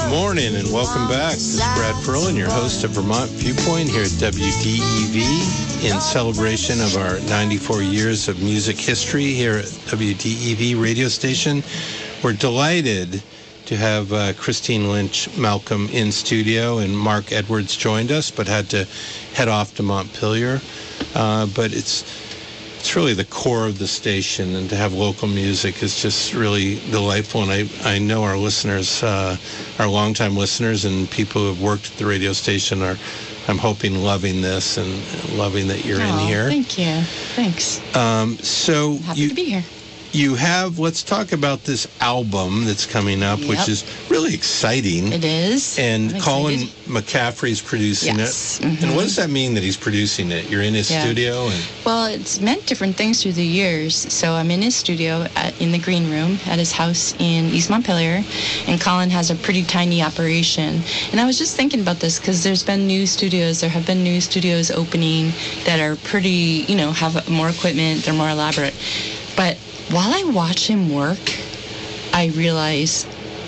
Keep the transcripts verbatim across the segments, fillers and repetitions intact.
morning and welcome back. This is Brad Perlin, your host of Vermont Viewpoint here at W D E V in celebration of our ninety-four years of music history here at W D E V radio station. We're delighted to have uh, Christine Lynch Malcolm in studio, and Mark Edwards joined us but had to head off to Montpelier. Uh, but it's It's really the core of the station, and to have local music is just really delightful. And I, I know our listeners, uh, our longtime listeners and people who have worked at the radio station are, I'm hoping, loving this and loving that you're oh, in here. Thank you. Thanks. Um, so Happy you, to be here. You have, let's talk about this album that's coming up, Yep. which is really exciting. It is. And I'm Colin excited. McCaffrey's producing Yes. it. Mm-hmm. And what does that mean that he's producing it? You're in his Yeah. studio? And Well, it's meant different things through the years. So I'm in his studio at, in the green room at his house in East Montpelier, and Colin has a pretty tiny operation. And I was just thinking about this because there's been new studios. There have been new studios opening that are pretty, you know, have more equipment. They're more elaborate. But while I watch him work, I realize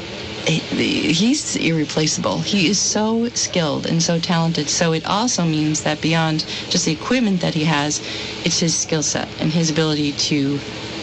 he's irreplaceable. He is so skilled and so talented. So it also means that beyond just the equipment that he has, it's his skill set and his ability to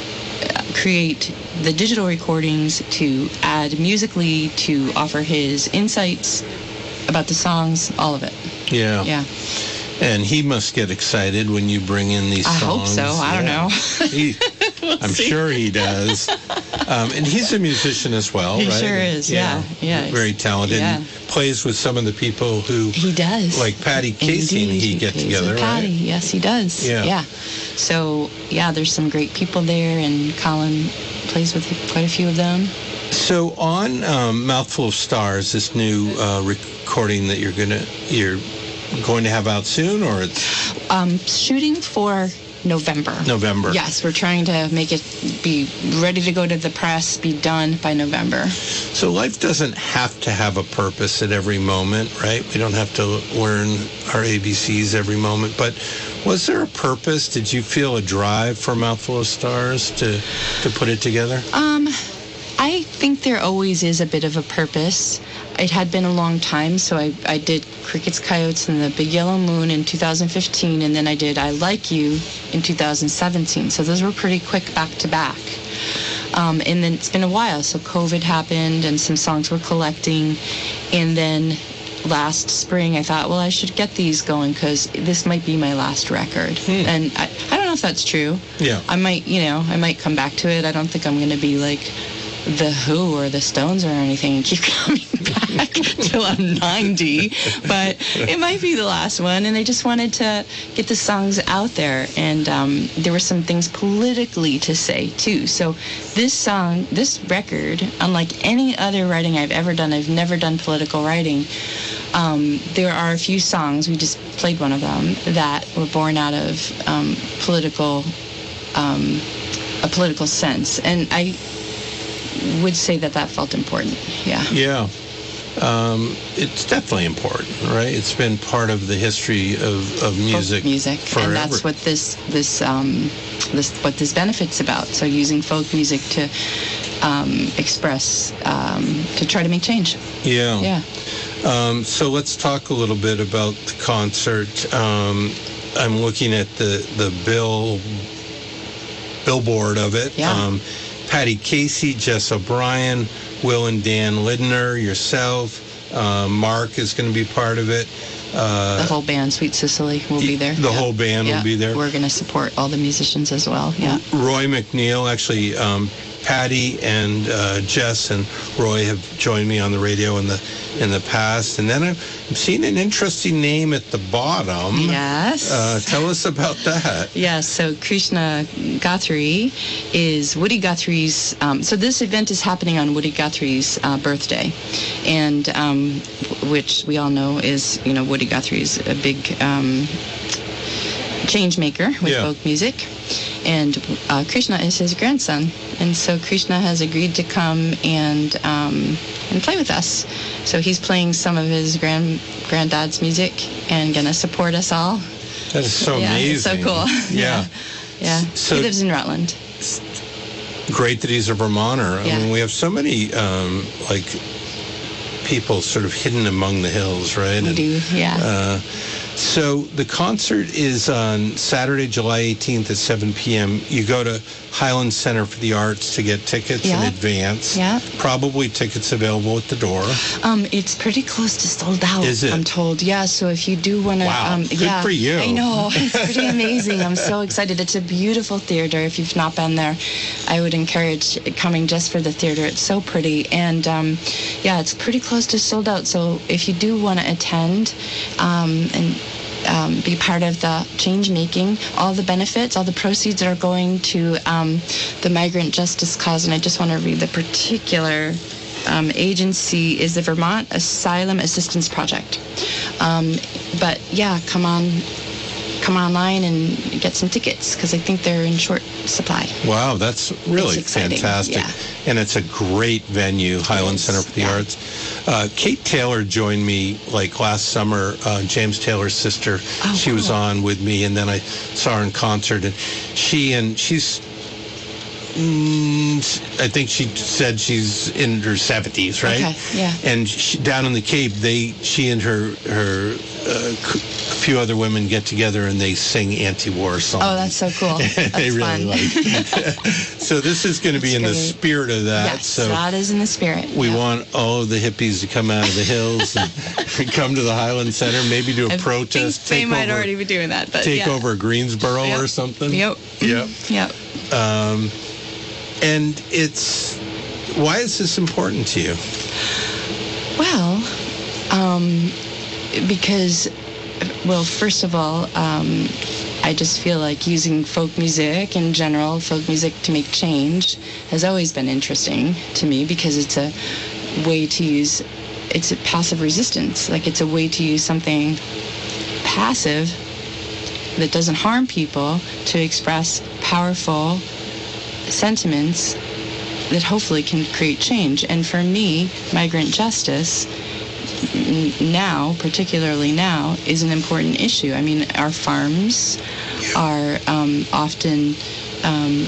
create the digital recordings, to add musically, to offer his insights about the songs, all of it. yeah. Yeah. And he must get excited when you bring in these I songs. hope so. I don't Yeah. know. He, We'll I'm see. sure he does. Um, and he's a musician as well, He right? sure is, yeah. Yeah, Very it's- talented. yeah. And plays with some of the people who, He does. like Patty Casey and Indeed, he get plays together, with Patty. right? Yes, he does. Yeah. Yeah. So, yeah, there's some great people there, and Colin plays with quite a few of them. So on um, Mouthful of Stars, this new uh, recording that you're gonna you're going to have out soon, or it's Um, shooting for November. November? Yes, we're trying to make it be ready to go to the press, be done by November. So life doesn't have to have a purpose at every moment, right? We don't have to learn our A B Cs every moment. But was there a purpose? Did you feel a drive for Mouthful of Stars to, to put it together? Um, I think there always is a bit of a purpose. It had been a long time, so I, I did Crickets, Coyotes, and the Big Yellow Moon in two thousand fifteen, and then I did I Like You in two thousand seventeen. So those were pretty quick back to back. Um, and then it's been a while, so COVID happened, and some songs were collecting, and then last spring I thought, well, I should get these going because this might be my last record. Hmm. And I, I don't know if that's true. Yeah. I might, you know, I might come back to it. I don't think I'm going to be like the Who or the Stones or anything and keep coming back till I'm ninety, but it might be the last one. And I just wanted to get the songs out there, and um, there were some things politically to say too. So this song, this record, unlike any other writing I've ever done, I've never done political writing. Um, there are a few songs, we just played one of them, that were born out of um, political, um, a political sense, and I would say that that felt important. Yeah. Yeah. Um, it's definitely important, right? It's been part of the history of, of music, folk music, forever. and that's what this this um, this what this benefit's about. So using folk music to um, express, um, to try to make change. Yeah. Yeah. Um, so let's talk a little bit about the concert. Um, I'm looking at the the bill billboard of it. Yeah. Um, Patty Casey, Jess O'Brien, Will and Dan Lidner, yourself, uh, Mark is going to be part of it. Uh, The whole band, Sweet Cicely, will be there. The Yeah. whole band Yeah. will be there. We're going to support all the musicians as well. Yeah. Roy McNeil, actually, um, Patty and uh, Jess and Roy have joined me on the radio in the in the past. And then I'm seeing an interesting name at the bottom. Yes. Uh, tell us about that. Yeah, so Krishna Guthrie is Woody Guthrie's, um, so this event is happening on Woody Guthrie's uh, birthday, and um, which we all know is, you know, Woody Guthrie's a big um, change maker with Yeah. folk music, and uh, Krishna is his grandson, and so Krishna has agreed to come and um, and play with us. So he's playing some of his grand granddad's music and gonna support us all. That is so yeah, amazing. It's so cool. Yeah. Yeah. So- he lives in Rutland. Great that he's a Vermonter. I Yeah. mean, we have so many, um, like, people sort of hidden among the hills, right? We and, do, yeah. Uh, so the concert is on Saturday, July eighteenth at seven p.m. You go to Highland Center for the Arts to get tickets yeah. in advance. Yeah. Probably tickets available at the door. Um, it's pretty close to sold out, Is it? I'm told. Yeah, so if you do want to... Wow, um, good yeah, for you. I know, it's pretty amazing. I'm so excited. It's a beautiful theater. If you've not been there, I would encourage coming just for the theater. It's so pretty. And, um, yeah, it's pretty close to sold out. So if you do want to attend um, and... Um, be part of the change making, all the benefits, all the proceeds are going to um, the migrant justice cause. And I just want to read the particular um, agency is the Vermont Asylum Assistance Project. Um, but yeah, come on, come online and get some tickets because I think they're in short supply. Wow, that's really fantastic. Yeah. And it's a great venue, Highland Center for the yeah. Arts. Uh, Kate Taylor joined me like last summer, uh, James Taylor's sister. Oh, she cool. was on with me, and then I saw her in concert. And she and she's, mm, I think she said she's in her seventies, right? Okay, yeah. And she, down in the Cape, they she and her her uh, a few other women get together and they sing anti-war songs. Oh, that's so cool. That's they really fun. like it. So this is going to be That's in the great. spirit of that. Yes, so that is in the spirit. we Yep. want all of the hippies to come out of the hills and come to the Highland Center, maybe do a I protest. think they take might over, already be doing that. But take yeah. over Greensboro Yep. or something. Yep. Yep. Yep. Um, and it's, why is this important to you? Well, um, because, well, first of all, um, I just feel like using folk music in general, folk music to make change, has always been interesting to me because it's a way to use, it's a passive resistance. Like it's a way to use something passive that doesn't harm people to express powerful sentiments that hopefully can create change. And for me, migrant justice now, particularly now, is an important issue. I mean, our farms are um, often um,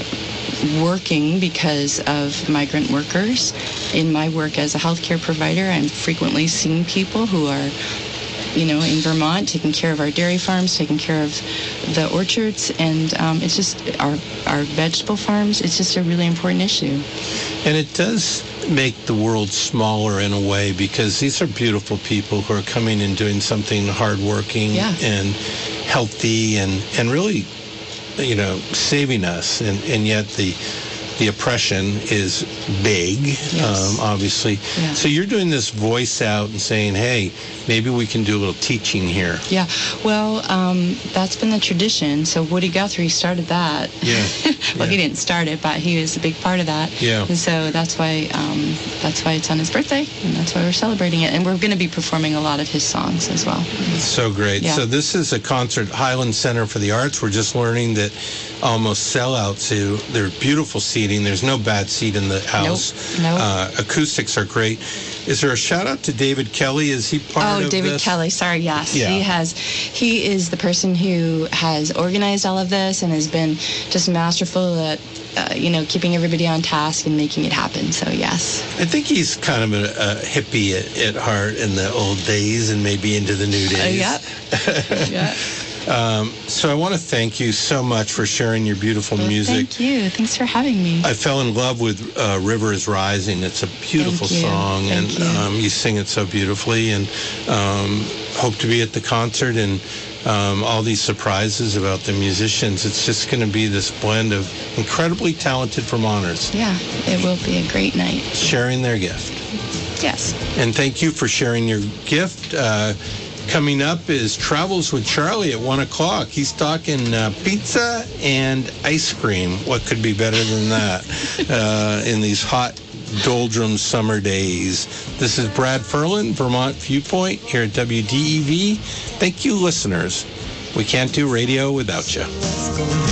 working because of migrant workers. In my work as a healthcare provider, I'm frequently seeing people who are, you know, in Vermont, taking care of our dairy farms, taking care of the orchards, and um, it's just our our vegetable farms. It's just a really important issue. And it does make the world smaller in a way because these are beautiful people who are coming and doing something hardworking Yeah. and healthy and, and really, you know, saving us. And, and yet the the oppression is big, Yes. um, obviously. Yeah. So you're doing this voice out and saying, hey, maybe we can do a little teaching here. Yeah, well, um, that's been the tradition. So Woody Guthrie started that. Yeah. well, yeah. he didn't start it, but he was a big part of that. Yeah. And so that's why um, that's why it's on his birthday, and that's why we're celebrating it. And we're going to be performing a lot of his songs as well. So great. Yeah. So this is a concert, Highland Center for the Arts. We're just learning that almost sell out to their beautiful seating. There's no bad seat in the house. Nope. Nope. Uh, acoustics are great. Is there a shout out to David Kelly? Is he part Oh, of David this? Kelly. Sorry, yes. Yeah. He has. He is the person who has organized all of this and has been just masterful at, uh, you know, keeping everybody on task and making it happen. So, yes. I think he's kind of a, a hippie at, at heart in the old days and maybe into the new days. Uh, yeah. yeah. Um, so I want to thank you so much for sharing your beautiful Well, music. Thank you. Thanks for having me. I fell in love with uh, River is Rising. It's a beautiful Thank you. song, Thank and you. Um, you sing it so beautifully. And um, hope to be at the concert and um, all these surprises about the musicians. It's just going to be this blend of incredibly talented Vermonters Yeah, it will be a great night. sharing their gift. Yes. And thank you for sharing your gift. Uh, Coming up is Travels with Charlie at one o'clock. He's talking uh, pizza and ice cream. What could be better than that uh, in these hot, doldrum summer days? This is Brad Ferlin, Vermont Viewpoint, here at W D E V. Thank you, listeners. We can't do radio without you.